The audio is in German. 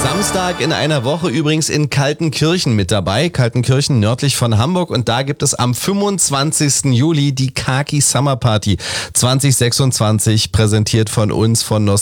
Samstag in einer Woche übrigens in Kaltenkirchen mit dabei. Kaltenkirchen nördlich von Hamburg. Und da gibt es am 25. Juli die Khaki Summer Party 2026, präsentiert von uns von